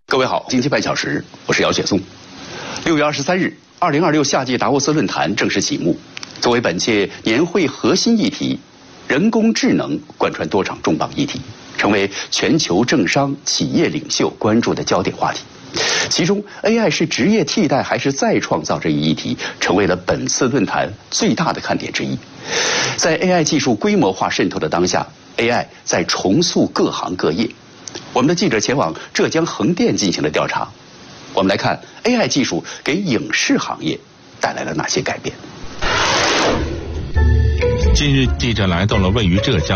各位好，经济半小时，我是姚雪松。6月23日，2026夏季达沃斯论坛正式启幕。作为本届年会核心议题，人工智能贯穿多场重磅议题，成为全球政商企业领袖关注的焦点话题。其中 ，AI 是职业替代还是再创造这一议题，成为了本次论坛最大的看点之一。在 AI 技术规模化渗透的当下 ，AI 在重塑各行各业。我们的记者前往浙江横店进行了调查，我们来看 AI 技术给影视行业带来了哪些改变。 近日，记者来到了位于浙江